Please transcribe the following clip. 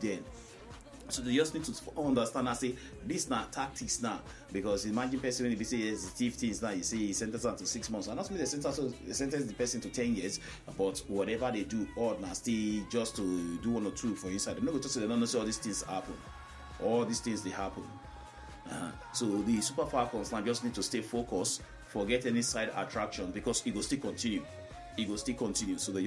then. So they just need to understand and say this now tactics now, because imagine person when you say yes, thief things now, you say he sentence them to 6 months, and not mean they sentence the person to 10 years, but whatever they do, or now stay just to do 1 or 2 for inside. They're not going to say they don't know all these things happen. All these things they happen. So the Super Falcons now just need to stay focused, forget any side attraction, because it will still continue. So they